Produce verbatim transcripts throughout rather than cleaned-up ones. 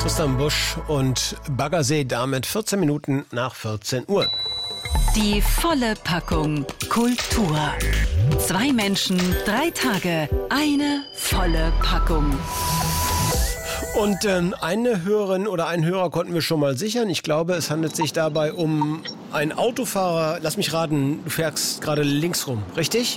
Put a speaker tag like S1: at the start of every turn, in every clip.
S1: Tristan Busch und Baggersee damit vierzehn Minuten nach vierzehn Uhr.
S2: Die volle Packung Kultur. Zwei Menschen, drei Tage, eine volle Packung.
S1: Und ähm, eine Hörerin oder einen Hörer konnten wir schon mal sichern. Ich glaube, es handelt sich dabei um einen Autofahrer. Lass mich raten, du fährst gerade links rum, richtig?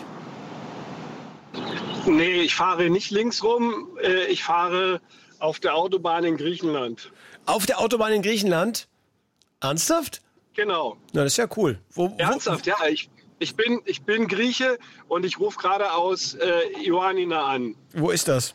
S3: Nee, ich fahre nicht links rum. Ich fahre auf der Autobahn in Griechenland.
S1: Auf der Autobahn in Griechenland? Ernsthaft?
S3: Genau.
S1: Na, das ist ja cool. Wo,
S3: Ernsthaft,
S1: wo?
S3: ja. Ich, ich, bin, ich bin Grieche und ich rufe gerade aus äh, Ioannina an.
S1: Wo ist das?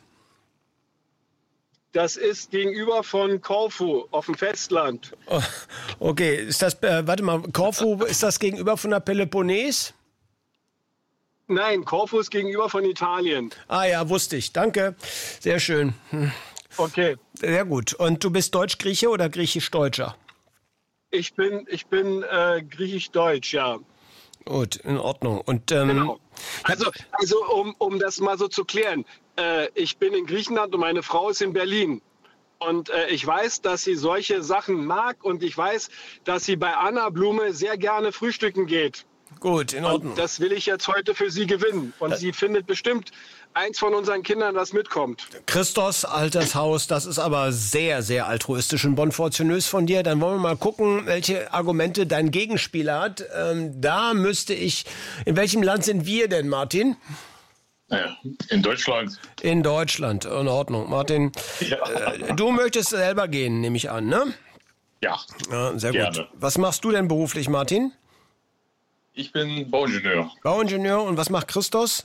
S3: Das ist gegenüber von Korfu auf dem Festland.
S1: Oh, okay, ist das, äh, warte mal, Korfu, ist das gegenüber von der Peloponnes?
S3: Nein, Korfu ist gegenüber von Italien.
S1: Ah ja, wusste ich. Danke. Sehr schön. Hm.
S3: Okay.
S1: Sehr gut. Und du bist Deutsch-Grieche oder Griechisch-Deutscher?
S3: Ich bin, ich bin äh, Griechisch-Deutsch, ja.
S1: Gut, in Ordnung. Und, ähm,
S3: genau. Also, also um, um das mal so zu klären, äh, ich bin in Griechenland und meine Frau ist in Berlin. Und äh, ich weiß, dass sie solche Sachen mag und ich weiß, dass sie bei Anna Blume sehr gerne frühstücken geht.
S1: Gut, in Ordnung.
S3: Und das will ich jetzt heute für sie gewinnen. Und das sie findet bestimmt eins von unseren Kindern, das mitkommt.
S1: Christos Altershaus, das ist aber sehr, sehr altruistisch und bonfortunös von dir. Dann wollen wir mal gucken, welche Argumente dein Gegenspieler hat. Ähm, da müsste ich... In welchem Land sind wir denn, Martin?
S4: Ja, in Deutschland.
S1: In Deutschland, in Ordnung. Martin,
S4: Ja.
S1: äh, du möchtest selber gehen, nehme ich an, ne?
S4: Ja,
S1: Ja, sehr
S4: gerne.
S1: gut. Was machst du denn beruflich, Martin?
S4: Ich bin Bauingenieur.
S1: Bauingenieur. Und was macht Christos?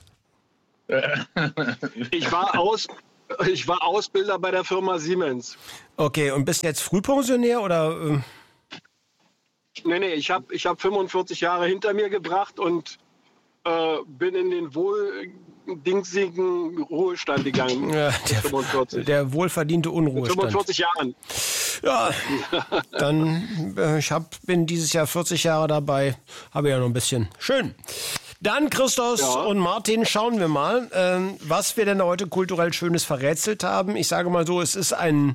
S3: Ich war, aus, ich war Ausbilder bei der Firma Siemens.
S1: Okay, und bist jetzt Frühpensionär oder... Ähm
S3: Nee, nee, ich habe ich hab fünfundvierzig Jahre hinter mir gebracht und äh, bin in den wohldingsigen Ruhestand gegangen.
S1: Ja, der,
S3: fünfundvierzig.
S1: der wohlverdiente Unruhestand.
S3: fünfundvierzig Jahren.
S1: Ja, dann äh, ich hab, bin dieses Jahr vierzig Jahre dabei, habe ja noch ein bisschen. Schön. Dann, Christos
S3: Ja.
S1: und Martin, schauen wir mal, ähm, was wir denn heute kulturell Schönes verrätselt haben. Ich sage mal so, es ist ein...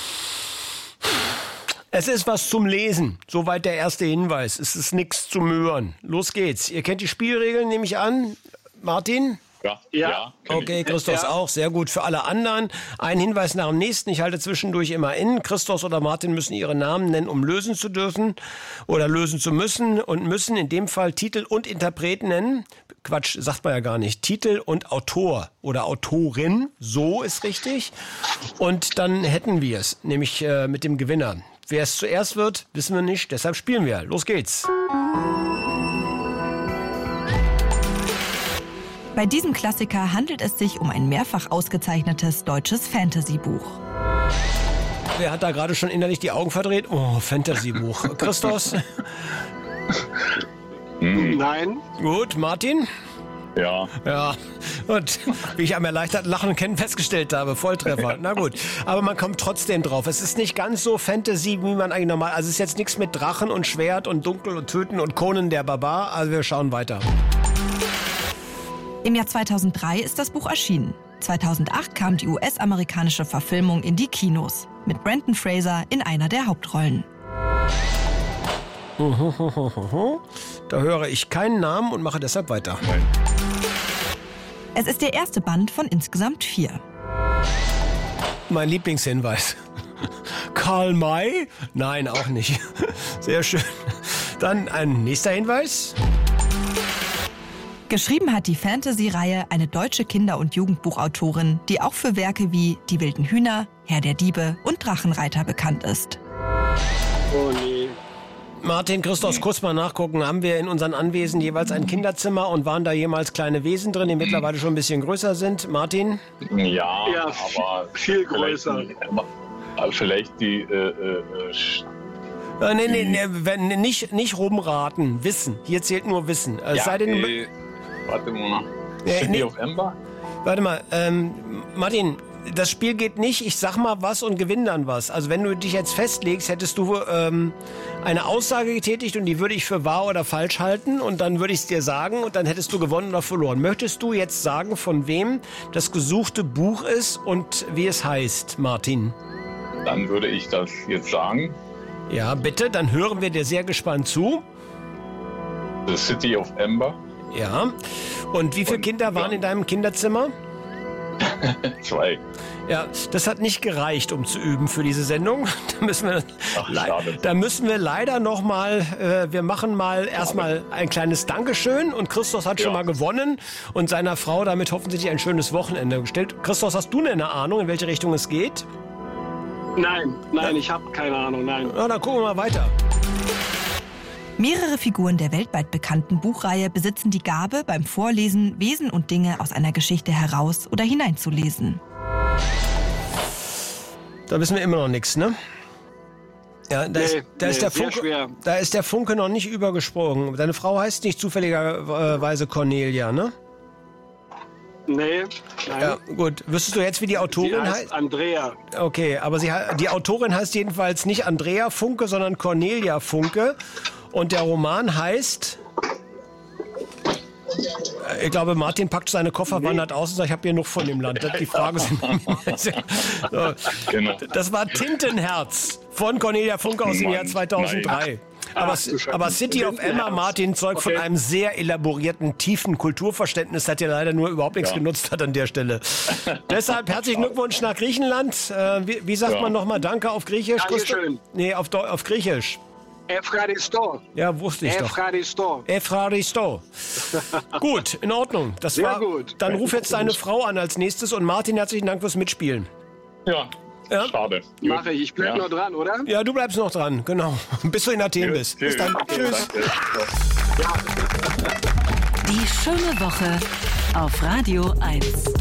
S1: Es ist was zum Lesen. Soweit der erste Hinweis. Es ist nichts zum Hören. Los geht's. Ihr kennt die Spielregeln, nehme ich an. Martin?
S4: Ja,
S3: Ja.
S4: ja.
S1: Okay, Christos
S3: Ja.
S1: auch. Sehr gut. Für alle anderen ein Hinweis nach dem nächsten. Ich halte zwischendurch immer in. Christos oder Martin müssen ihre Namen nennen, um lösen zu dürfen oder lösen zu müssen. Und müssen in dem Fall Titel und Interpret nennen. Quatsch, sagt man ja gar nicht. Titel und Autor oder Autorin. So ist richtig. Und dann hätten wir es, nämlich äh, mit dem Gewinner. Wer es zuerst wird, wissen wir nicht. Deshalb spielen wir. Los geht's.
S5: Bei diesem Klassiker handelt es sich um ein mehrfach ausgezeichnetes deutsches Fantasy-Buch.
S1: Wer hat da gerade schon innerlich die Augen verdreht? Oh, Fantasy-Buch. Christos?
S3: Nein.
S1: Gut, Martin?
S4: Ja.
S1: Ja, und wie ich am erleichterten Lachen und Kennen festgestellt habe, Volltreffer. Na gut, aber man kommt trotzdem drauf. Es ist nicht ganz so Fantasy, wie man eigentlich normal... Also es ist jetzt nichts mit Drachen und Schwert und Dunkel und Töten und Conan der Barbar. Also wir schauen weiter.
S5: Im Jahr zweitausenddrei ist das Buch erschienen. zweitausendacht kam die U S-amerikanische Verfilmung in die Kinos. Mit Brendan Fraser in einer der Hauptrollen.
S1: Da höre ich keinen Namen und mache deshalb weiter.
S5: Es ist der erste Band von insgesamt vier.
S1: Mein Lieblingshinweis. Karl May? Nein, auch nicht. Sehr schön. Dann ein nächster Hinweis.
S5: Geschrieben hat die Fantasy-Reihe eine deutsche Kinder- und Jugendbuchautorin, die auch für Werke wie Die wilden Hühner, Herr der Diebe und Drachenreiter bekannt ist.
S3: Oh nee.
S1: Martin, Christos, kurz mal nachgucken. Haben wir in unseren Anwesen jeweils ein Kinderzimmer und waren da jemals kleine Wesen drin, die mittlerweile schon ein bisschen größer sind? Martin?
S4: Ja,
S3: Ja,
S4: aber
S3: viel
S4: vielleicht
S3: größer.
S4: die- aber vielleicht die äh, äh, Sch-
S1: Äh, nee, nee, nee, wenn, nicht, nicht rumraten. Wissen. Hier zählt nur Wissen. Äh,
S4: ja,
S1: sei denn,
S4: äh, warte mal.
S1: Nee,
S4: Sind
S1: nee.
S4: die auf Ember?
S1: Warte mal, ähm, Martin, das Spiel geht nicht, ich sag mal was und gewinne dann was. Also wenn du dich jetzt festlegst, hättest du ähm, eine Aussage getätigt und die würde ich für wahr oder falsch halten und dann würde ich es dir sagen und dann hättest du gewonnen oder verloren. Möchtest du jetzt sagen, von wem das gesuchte Buch ist und wie es heißt, Martin?
S4: dann würde ich das jetzt sagen.
S1: Ja, bitte, dann hören wir dir sehr gespannt zu.
S4: The City of Ember.
S1: Ja. Und wie viele
S4: Und,
S1: Kinder waren
S4: ja.
S1: in deinem Kinderzimmer?
S4: Zwei.
S1: Ja, das hat nicht gereicht, um zu üben für diese Sendung. Da müssen wir,
S4: Ach,
S1: le-
S4: schade.
S1: da müssen wir leider noch mal, äh, wir machen mal erstmal ein kleines Dankeschön und Christos hat schon
S4: Ja.
S1: mal gewonnen und seiner Frau damit offensichtlich ein schönes Wochenende gestellt. Christos, hast du denn eine Ahnung, in welche Richtung es geht?
S3: Nein, nein, ich habe keine Ahnung, nein.
S1: Na, dann gucken wir mal weiter.
S5: Mehrere Figuren der weltweit bekannten Buchreihe besitzen die Gabe, beim Vorlesen Wesen und Dinge aus einer Geschichte heraus oder hineinzulesen.
S1: Da wissen wir immer noch nichts, ne? Ja, da,
S3: Nee,
S1: ist, da,
S3: nee,
S1: ist der
S3: sehr
S1: Funke,
S3: schwer.
S1: da ist der Funke noch nicht übergesprungen. Deine Frau heißt nicht zufälligerweise Cornelia, ne?
S3: Nee, nein.
S1: Ja, gut. Wüsstest du jetzt, wie die
S3: Sie
S1: Autorin
S3: heißt
S1: heißt?
S3: Andrea.
S1: Okay, aber sie, ha- die Autorin heißt jedenfalls nicht Andrea Funke, sondern Cornelia Funke. Und der Roman heißt... Äh, Ich glaube, Martin packt seine Koffer, wandert aus und sagt, ich habe hier noch von dem Land. Die Frage sind... so.
S4: Genau.
S1: Das war Tintenherz von Cornelia Funke aus dem
S4: Mann,
S1: Jahr zweitausenddrei. Aber,
S3: Ach, du Scheiße.
S1: aber City of Emma, Martin, zeugt von
S3: Okay.
S1: einem sehr elaborierten, tiefen Kulturverständnis. Hat ja leider nur überhaupt nichts
S4: Ja.
S1: genutzt hat an der Stelle. Deshalb herzlichen Glückwunsch nach Griechenland. Äh, wie, wie sagt
S4: Ja.
S1: man nochmal Danke auf Griechisch?
S3: Dankeschön.
S1: Nee, auf, Deu- auf Griechisch.
S3: Efradisto.
S1: Ja, wusste ich doch.
S3: Efradisto.
S1: Efraristo. Gut, in Ordnung. Das
S3: Sehr
S1: war,
S3: gut.
S1: Dann ruf jetzt deine Frau an als nächstes. Und Martin, herzlichen Dank fürs Mitspielen.
S4: Ja,
S1: Ja.
S4: schade.
S3: Mache ich. Ich bleib
S4: Ja.
S3: noch dran, oder?
S1: Ja, du bleibst noch dran, genau. Bis du in Athen bist. Bis dann. Tschüss.
S4: Danke.
S2: Die schöne Woche auf Radio eins.